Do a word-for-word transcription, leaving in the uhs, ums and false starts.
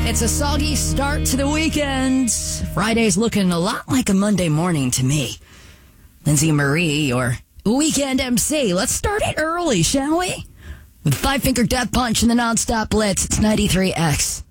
It's a soggy start to the weekend. Friday's looking a lot like a Monday morning to me. Lindsay Marie, your weekend M C. Let's start it early, shall we? With Five Finger Death Punch and the Nonstop Blitz, it's ninety-three X.